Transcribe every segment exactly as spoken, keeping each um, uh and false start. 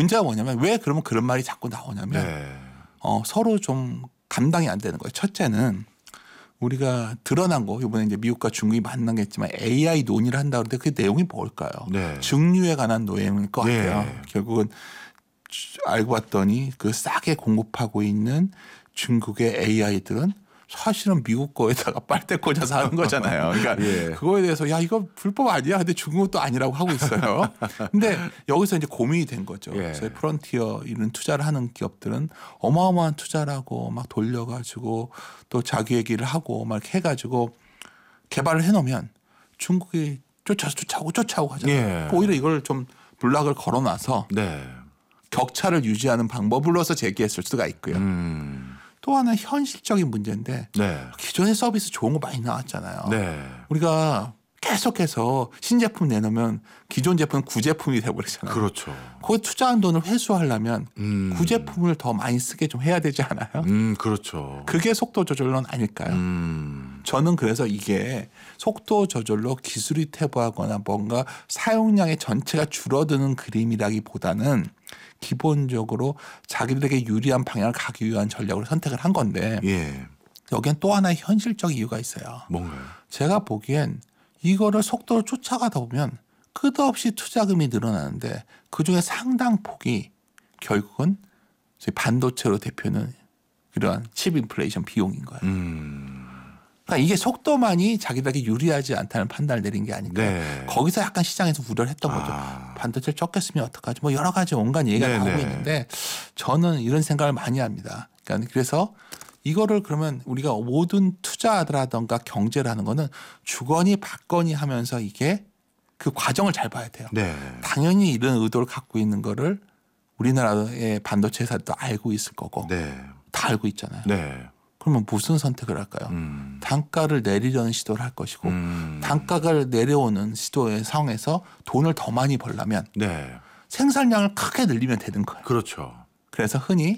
문제가 뭐냐면 왜 그러면 그런 말이 자꾸 나오냐면 네. 어, 서로 좀 감당이 안 되는 거예요. 첫째는 우리가 드러난 거 이번에 이제 미국과 중국이 만난 게 있지만 에이아이 논의를 한다 그러는데 그 내용이 뭘까요? 네. 증류에 관한 내용일 것 네. 같아요. 결국은 알고 봤더니 그 싸게 공급하고 있는 중국의 에이아이들은 사실은 미국 거에다가 빨대 꽂아서 하는 거잖아요. 그러니까 예. 그거에 대해서 야 이거 불법 아니야. 근데 중국은 또 아니라고 하고 있어요. 근데 여기서 이제 고민이 된 거죠. 예. 그래서 프론티어 이런 투자를 하는 기업들은 어마어마한 투자라고 막 돌려가지고 또 자기 얘기를 하고 막 이렇게 해가지고 개발을 해놓으면 중국이 쫓아서 쫓아오고 쫓아오고 하잖아요. 예. 오히려 이걸 좀 블락을 걸어놔서 네. 격차를 유지하는 방법으로서 제기했을 수가 있고요. 음. 또 하나 현실적인 문제인데 네. 기존의 서비스 좋은 거 많이 나왔잖아요. 네. 우리가 계속해서 신제품 내놓으면 기존 제품은 구제품이 돼버리잖아요. 그렇죠. 거기 투자한 돈을 회수하려면 음. 구제품을 더 많이 쓰게 좀 해야 되지 않아요? 음, 그렇죠. 그게 속도 조절론 아닐까요? 음. 저는 그래서 이게 속도 저절로 기술이 퇴보하거나 뭔가 사용량의 전체가 줄어드는 그림이라기보다는 기본적으로 자기들에게 유리한 방향을 가기 위한 전략을 선택을 한 건데 예. 여기엔 또 하나의 현실적 이유가 있어요. 뭔가요? 제가 보기엔 이거를 속도로 쫓아가다 보면 끝없이 투자금이 늘어나는데 그중에 상당 폭이 결국은 반도체로 대표는 이러한 칩 인플레이션 비용인 거예요. 음. 그러니까 이게 속도만이 자기들에게 유리하지 않다는 판단을 내린 게 아닐까. 네. 거기서 약간 시장에서 우려를 했던 거죠. 아. 반도체를 쫓겨 쓰면 어떡하지. 뭐 여러 가지 온갖 얘기가 네네. 나오고 있는데 저는 이런 생각을 많이 합니다. 그러니까 그래서 이거를 그러면 우리가 모든 투자라든가 경제를 하는 거는 주거니 받거니 하면서 이게 그 과정을 잘 봐야 돼요. 네. 당연히 이런 의도를 갖고 있는 거를 우리나라의 반도체 회사도 알고 있을 거고 네. 다 알고 있잖아요. 네. 그러면 무슨 선택을 할까요? 음. 단가를 내리려는 시도를 할 것이고 음. 단가를 내려오는 시도의 상황에서 돈을 더 많이 벌려면 네. 생산량을 크게 늘리면 되는 거예요. 그렇죠. 그래서 흔히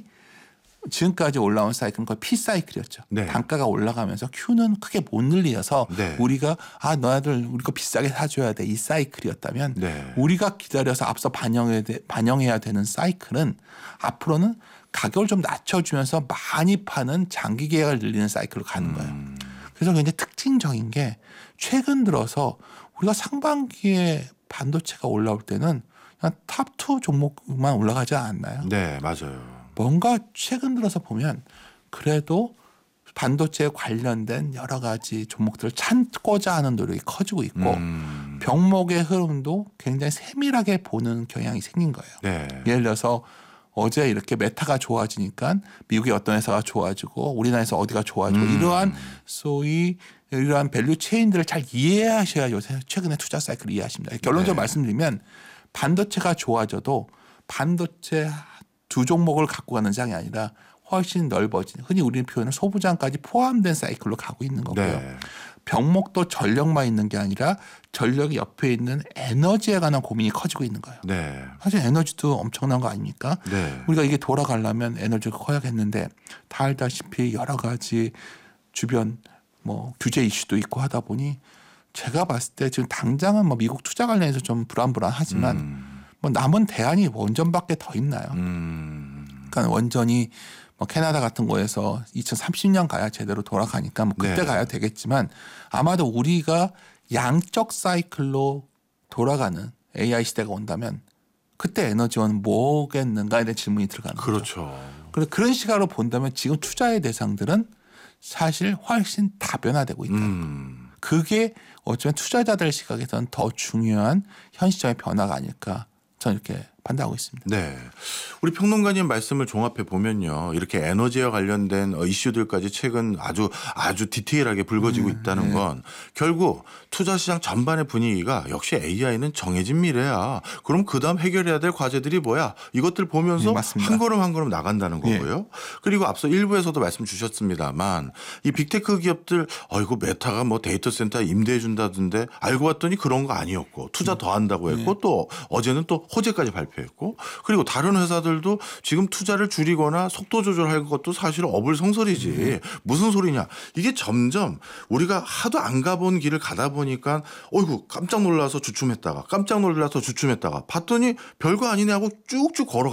지금까지 올라온 사이클은 거의 P 사이클이었죠. 네. 단가가 올라가면서 Q는 크게 못 늘려서 네. 우리가 아 너희들 우리 거 비싸게 사줘야 돼 이 사이클이었다면 네. 우리가 기다려서 앞서 반영해야, 돼, 반영해야 되는 사이클은 앞으로는 가격을 좀 낮춰주면서 많이 파는 장기 계약을 늘리는 사이클로 가는 거예요. 음. 그래서 굉장히 특징적인 게 최근 들어서 우리가 상반기에 반도체가 올라올 때는 그냥 탑 투 종목만 올라가지 않았나요? 네, 맞아요. 뭔가 최근 들어서 보면 그래도 반도체에 관련된 여러 가지 종목들을 찾고자 하는 노력이 커지고 있고 음. 병목의 흐름도 굉장히 세밀하게 보는 경향이 생긴 거예요. 네. 예를 들어서 어제 이렇게 메타가 좋아지니까 미국의 어떤 회사가 좋아지고 우리나라에서 어디가 좋아지고 음. 이러한 소위 이러한 밸류 체인들을 잘 이해하셔야 요새 최근에 투자 사이클을 이해하십니다. 결론적으로 네. 말씀드리면 반도체가 좋아져도 반도체 두 종목을 갖고 가는 장이 아니라 훨씬 넓어진 흔히 우리는 표현을 소부장까지 포함된 사이클로 가고 있는 거고요. 네. 병목도 전력만 있는 게 아니라 전력이 옆에 있는 에너지에 관한 고민이 커지고 있는 거예요. 네. 사실 에너지도 엄청난 거 아닙니까? 네. 우리가 이게 돌아가려면 에너지가 커야겠는데 다 알다시피 여러 가지 주변 뭐 규제 이슈도 있고 하다 보니 제가 봤을 때 지금 당장은 뭐 미국 투자 관련해서 좀 불안불안하지만 음. 뭐 남은 대안이 원전밖에 더 있나요? 음. 그러니까 원전이 뭐 캐나다 같은 거에서 이천삼십 년 가야 제대로 돌아가니까 뭐 그때 네. 가야 되겠지만 아마도 우리가 양적 사이클로 돌아가는 에이아이 시대가 온다면 그때 에너지원은 뭐겠는가에 대한 질문이 들어가는 거죠. 그렇죠. 그래서 그런 시각으로 본다면 지금 투자의 대상들은 사실 훨씬 다변화되고 있다. 음. 그게 어쩌면 투자자들 시각에서는 더 중요한 현실적인 변화가 아닐까 저는 이렇게 판단하고 있습니다. 네. 우리 평론가님 말씀을 종합해 보면요. 이렇게 에너지와 관련된 이슈들까지 최근 아주 아주 디테일하게 불거지고 음, 있다는 네. 건 결국 투자 시장 전반의 분위기가 역시 에이아이는 정해진 미래야. 그럼 그다음 해결해야 될 과제들이 뭐야? 이것들 보면서 네, 맞습니다. 한 걸음 한 걸음 나간다는 거고요. 네. 그리고 앞서 일부에서도 말씀 주셨습니다만 이 빅테크 기업들 어이구 메타가 뭐 데이터 센터 임대해 준다던데 알고 봤더니 그런 거 아니었고 투자 더 한다고 했고 네. 또 어제는 또 호재까지 발표했고 그리고 다른 회사들도 지금 투자를 줄이거나 속도 조절할 것도 사실 어불성설이지. 음. 무슨 소리냐. 이게 점점 우리가 하도 안 가본 길을 가다 보니까 어이구 깜짝 놀라서 주춤했다가 깜짝 놀라서 주춤했다가 봤더니 별거 아니네 하고 쭉쭉 걸어